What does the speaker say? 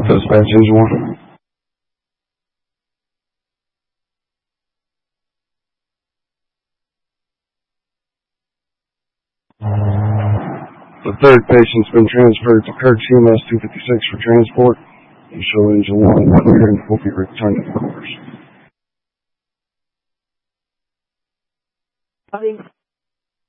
Dispatch Angel 1. The third patient's been transferred to Kirk CMS 256 for transport. You show Angel 1 clear and will be returned to quarters.